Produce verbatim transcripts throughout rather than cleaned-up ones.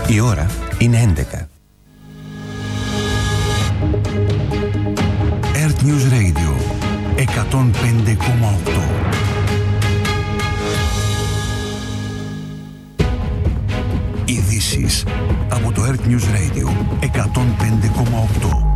Η ώρα είναι έντεκα. Earth News Radio εκατόν πέντε κόμμα οκτώ. Ειδήσεις από το Earth News Radio εκατόν πέντε κόμμα οκτώ.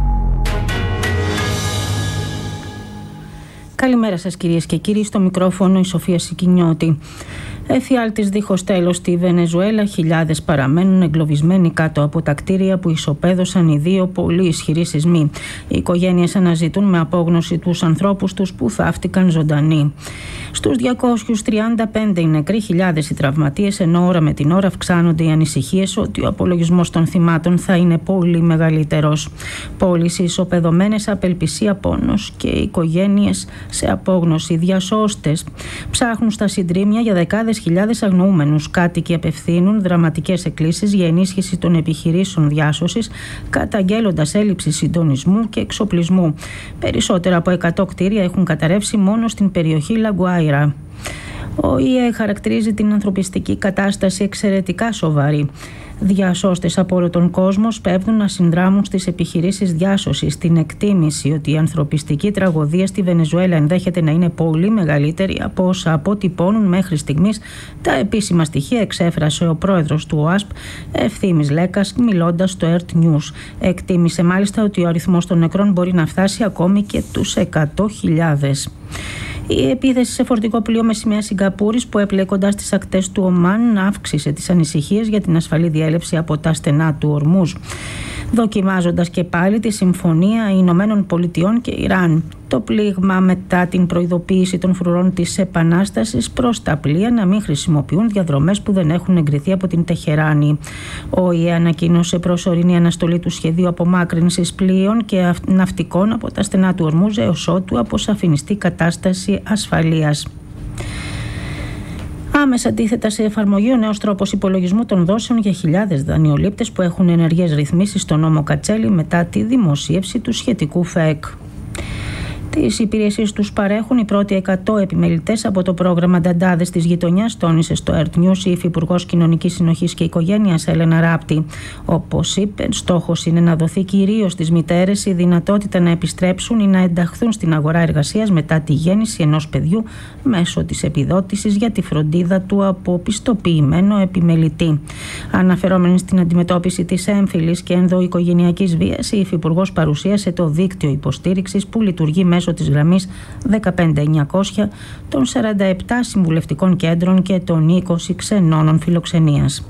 Καλημέρα σας κυρίες και κύριοι, στο μικρόφωνο η Σοφία Σικινιώτη. Εφιάλτης δίχως τέλος στη Βενεζουέλα, χιλιάδες παραμένουν εγκλωβισμένοι κάτω από τα κτίρια που ισοπαίδωσαν οι δύο πολύ ισχυροί σεισμοί. Οι οικογένειες αναζητούν με απόγνωση τους ανθρώπους τους που θαύτηκαν ζωντανοί. Στους διακόσιους τριάντα πέντε οι νεκροί, χιλιάδες οι τραυματίες, ενώ ώρα με την ώρα αυξάνονται οι ανησυχίες ότι ο απολογισμός των θυμάτων θα είναι πολύ μεγαλύτερος. Πόλεις ισοπεδωμένες, απελπισία, πόνος και οι οικογένειες σε απόγνωση. Διασώστες ψάχνουν στα συντρίμμια για δεκάδες χιλιάδες αγνοούμενους. Κάτοικοι απευθύνουν δραματικές εκκλήσεις για ενίσχυση των επιχειρήσεων διάσωσης, καταγγέλλοντας έλλειψη συντονισμού και εξοπλισμού. Περισσότερα από εκατό κτίρια έχουν καταρρεύσει μόνο στην περιοχή Λαγκουάιρα. Ο ΙΕ χαρακτηρίζει την ανθρωπιστική κατάσταση εξαιρετικά σοβαρή. Διασώστες από όλο τον κόσμο σπέβδουν να συνδράμουν στις επιχειρήσεις διάσωσης, την εκτίμηση ότι η ανθρωπιστική τραγωδία στη Βενεζουέλα ενδέχεται να είναι πολύ μεγαλύτερη από όσα αποτυπώνουν μέχρι στιγμής τα επίσημα στοιχεία, εξέφρασε ο πρόεδρος του ΟΑΣΠ, Ευθύμης Λέκας, μιλώντας στο Earth News. Εκτίμησε μάλιστα ότι ο αριθμός των νεκρών μπορεί να φτάσει ακόμη και τους εκατό χιλιάδες. Η επίθεση σε φορτικό πλοίο με σημαία Σιγκαπούρης που έπλεε κοντά στις ακτές του Ομάν αύξησε τις ανησυχίες για την ασφαλή διέλευση από τα στενά του Ορμούζ, δοκιμάζοντας και πάλι τη συμφωνία Ηνωμένων Πολιτειών και Ιράν. Το πλήγμα, μετά την προειδοποίηση των φρουρών της Επανάστασης προς τα πλοία να μην χρησιμοποιούν διαδρομές που δεν έχουν εγκριθεί από την Τεχεράνη. Ο ΙΕ ανακοίνωσε προσωρινή αναστολή του σχεδίου απομάκρυνσης πλοίων και ναυτικών από τα στενά του Ορμούζ έως ότου αποσαφινιστεί κατάσταση ασφαλείας. Άμεσα τίθεται σε εφαρμογή ο νέος τρόπος υπολογισμού των δόσεων για χιλιάδες δανειολήπτες που έχουν ενεργές ρυθμίσεις στο νόμο Κατσέλη μετά τη δημοσίευση του σχετικού ΦΕΚ. Τις υπηρεσίες τους παρέχουν οι πρώτοι εκατό επιμελητές από το πρόγραμμα Νταντάδες της γειτονιάς, τόνισε στο Earth News η Υφυπουργός Κοινωνικής Συνοχής και Οικογένειας Έλενα Ράπτη. Όπως είπε, στόχος είναι να δοθεί κυρίως στις μητέρες η δυνατότητα να επιστρέψουν ή να ενταχθούν στην αγορά εργασίας μετά τη γέννηση ενός παιδιού μέσω της επιδότησης για τη φροντίδα του από πιστοποιημένο επιμελητή. Αναφερόμενη στην αντιμετώπιση της έμφυλης και ενδοοικογενειακής βίας, η Υφυπουργός παρουσίασε το δίκτυο υποστήριξης που λειτουργεί μέσω της γραμμής δεκαπέντε εννιακόσια των σαράντα επτά συμβουλευτικών κέντρων και των είκοσι ξενώνων φιλοξενίας.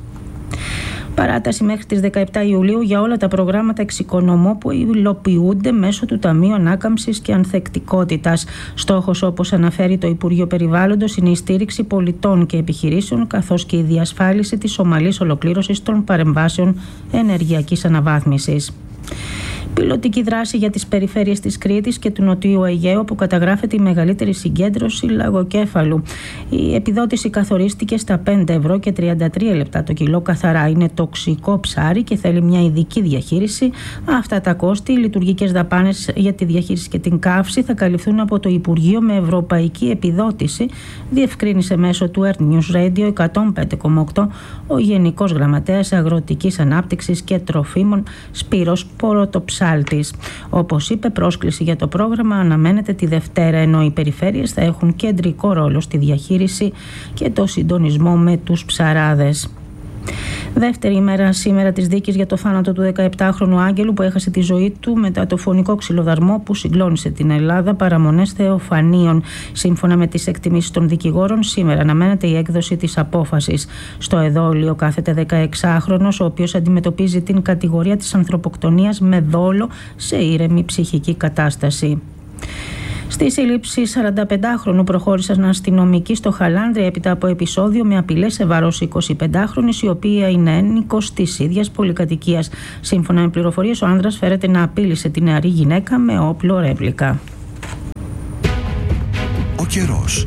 Παράταση μέχρι τις δεκαεπτά Ιουλίου για όλα τα προγράμματα εξοικονομώ που υλοποιούνται μέσω του Ταμείου Ανάκαμψης και Ανθεκτικότητας. Στόχος, όπως αναφέρει το Υπουργείο Περιβάλλοντος, είναι η στήριξη πολιτών και επιχειρήσεων καθώς και η διασφάλιση της ομαλής ολοκλήρωσης των παρεμβάσεων ενεργειακής αναβάθμισης. Πιλωτική δράση για τις περιφέρειες της Κρήτης και του Νοτιού Αιγαίου, που καταγράφεται η μεγαλύτερη συγκέντρωση λαγοκέφαλου. Η επιδότηση καθορίστηκε στα πέντε ευρώ και τριάντα τρία λεπτά το κιλό καθαρά. Είναι τοξικό ψάρι και θέλει μια ειδική διαχείριση. Αυτά τα κόστη, οι λειτουργικές δαπάνες για τη διαχείριση και την καύση θα καλυφθούν από το Υπουργείο με ευρωπαϊκή επιδότηση, διευκρίνησε μέσω του Earth News Radio εκατόν πέντε κόμμα οκτώ ο Γενικός Γραμματέας Αγροτικής Ανάπτυξης και Τροφίμων Σπύρος Ποροτοψάλτης. Όπως είπε, πρόσκληση για το πρόγραμμα αναμένεται τη Δευτέρα, ενώ οι περιφέρειες θα έχουν κεντρικό ρόλο στη διαχείριση και το συντονισμό με τους ψαράδες. Δεύτερη ημέρα σήμερα της δίκης για το θάνατο του δεκαεπτάχρονου Άγγελου που έχασε τη ζωή του μετά το φωνικό ξυλοδαρμό που συγκλώνησε την Ελλάδα, παραμονές θεοφανίων. Σύμφωνα με τις εκτιμήσεις των δικηγόρων, σήμερα αναμένεται η έκδοση της απόφασης. Στο εδόλιο κάθεται δεκαεξάχρονος, ο οποίος αντιμετωπίζει την κατηγορία της ανθρωποκτονίας με δόλο σε ήρεμη ψυχική κατάσταση. Στη σύλληψη σαρανταπεντάχρονου προχώρησαν αστυνομικοί στο Χαλάνδρη έπειτα από επεισόδιο με απειλές σε βάρος εικοσιπεντάχρονης, η οποία είναι ένικος της ίδιας πολυκατοικίας. Σύμφωνα με πληροφορίες, ο άνδρας φέρεται να απείλησε τη νεαρή γυναίκα με όπλο ρέπλικα. Ο καιρός.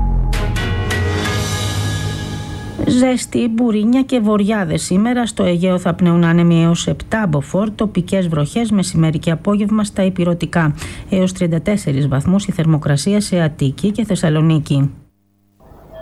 Ζέστη, μπουρίνια και βοριάδες σήμερα. Στο Αιγαίο θα πνέουν άνεμοι έως επτά μποφόρ, τοπικές βροχές μεσημέρι και απόγευμα στα ηπειρωτικά. Έως τριάντα τέσσερις βαθμούς η θερμοκρασία σε Αττική και Θεσσαλονίκη.